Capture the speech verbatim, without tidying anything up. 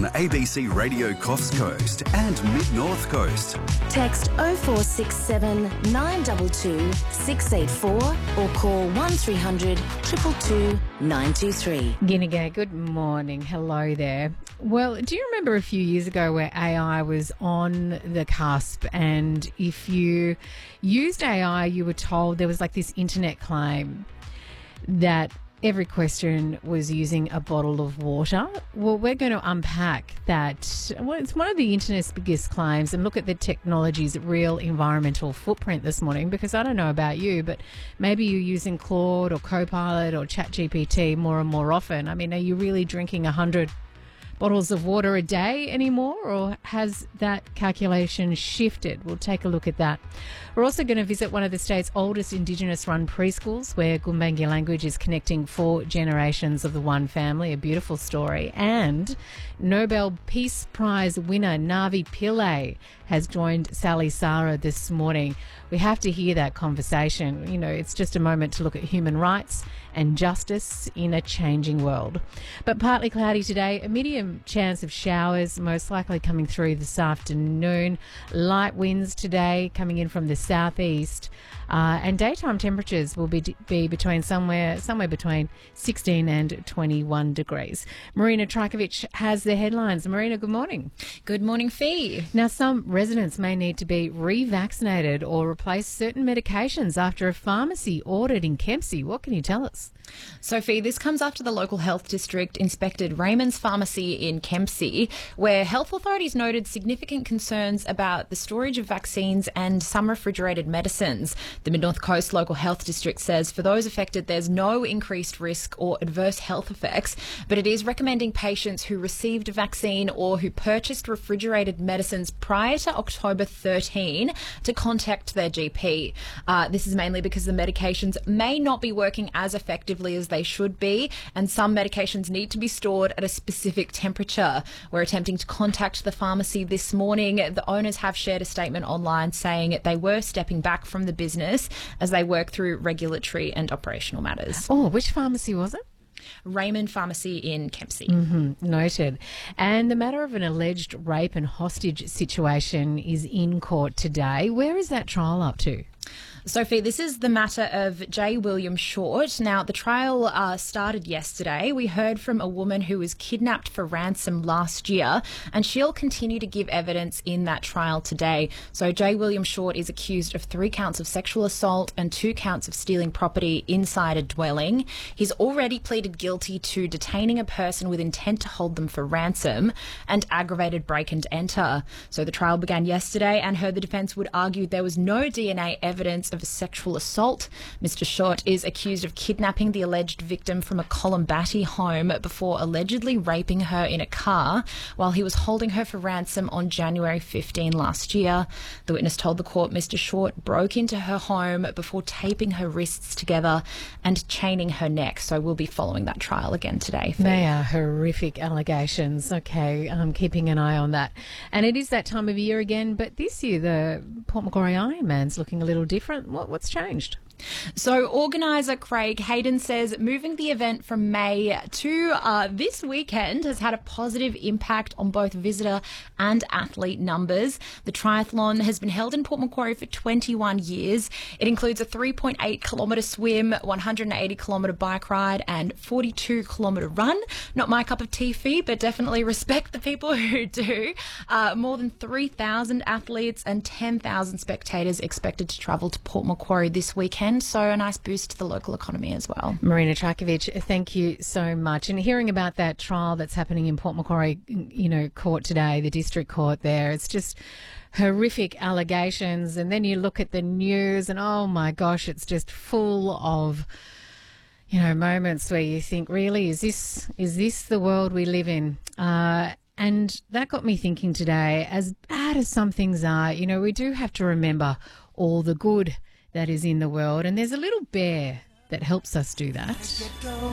on A B C Radio Coffs Coast and Mid-North Coast. Text oh four six seven, nine two two, six eight four or call one three hundred, two two two, nine two three. Ginniga, good morning. Hello there. Well, do you remember a few years ago where A I was on the cusp, and if you used A I, you were told there was like this internet claim that every question was using a bottle of water? Well, we're going to unpack that. Well, it's one of the internet's biggest claims and look at the technology's real environmental footprint this morning, because I don't know about you, but maybe you're using Claude or Copilot or ChatGPT more and more often. I mean, are you really drinking one hundred bottles of water a day anymore, or has that calculation shifted? We'll take a look at that. We're also going to visit one of the state's oldest Indigenous-run preschools, where Gumbaynggirr language is connecting four generations of the one family, a beautiful story. And Nobel Peace Prize winner Navi Pillay has joined Sally Sara this morning. We have to hear that conversation. You know, it's just a moment to look at human rights and justice in a changing world. But partly cloudy today, a medium chance of showers, most likely coming through this afternoon. Light winds today coming in from the southeast. Uh, and daytime temperatures will be be between somewhere somewhere between sixteen and twenty-one degrees. Marina Trajkovic has the headlines. Marina, good morning. Good morning, Fee. Now, some residents may need to be revaccinated or replace certain medications after a pharmacy ordered in Kempsey. What can you tell us? Sophie, this comes after the local health district inspected Raymond's Pharmacy in Kempsey, where health authorities noted significant concerns about the storage of vaccines and some refrigerated medicines. The Mid-North Coast Local Health District says for those affected, there's no increased risk or adverse health effects, but it is recommending patients who received a vaccine or who purchased refrigerated medicines prior to October thirteenth to contact their G P. Uh, this is mainly because the medications may not be working as effectively as they should be, and some medications need to be stored at a specific temperature. We're attempting to contact the pharmacy this morning. The owners have shared a statement online saying they were stepping back from the business as they work through regulatory and operational matters. Oh, which pharmacy was it? Raymond Pharmacy in Kempsey. Mm-hmm, noted. And the matter of an alleged rape and hostage situation is in court today. Where is that trial up to? Sophie, this is the matter of J. William Short. Now, the trial uh, started yesterday. We heard from a woman who was kidnapped for ransom last year, and she'll continue to give evidence in that trial today. So J. William Short is accused of three counts of sexual assault and two counts of stealing property inside a dwelling. He's already pleaded guilty to detaining a person with intent to hold them for ransom and aggravated break and enter. So the trial began yesterday and heard the defence would argue there was no D N A evidence of a sexual assault. Mister Short is accused of kidnapping the alleged victim from a Columbatti home before allegedly raping her in a car while he was holding her for ransom on January fifteenth last year. The witness told the court Mister Short broke into her home before taping her wrists together and chaining her neck. So we'll be following that trial again today. They are horrific allegations. Okay, I'm keeping an eye on that. And it is that time of year again, but this year the Port Macquarie Ironman's looking a little different. What, what's changed? So organiser Craig Hayden says moving the event from May to uh, this weekend has had a positive impact on both visitor and athlete numbers. The triathlon has been held in Port Macquarie for twenty-one years. It includes a three point eight kilometre swim, one hundred eighty kilometre bike ride and forty-two kilometre run. Not my cup of tea, Fee, but definitely respect the people who do. Uh, more than three thousand athletes and ten thousand spectators expected to travel to Port Macquarie this weekend. So a nice boost to the local economy as well. Marina Trajkovic, thank you so much. And hearing about that trial that's happening in Port Macquarie, you know, court today, the district court there, it's just horrific allegations. And then you look at the news and, oh my gosh, it's just full of, you know, moments where you think, really, is this, is this the world we live in? Uh, and that got me thinking today, as bad as some things are, you know, we do have to remember all the good that is in the world, and there's a little bear that helps us do that.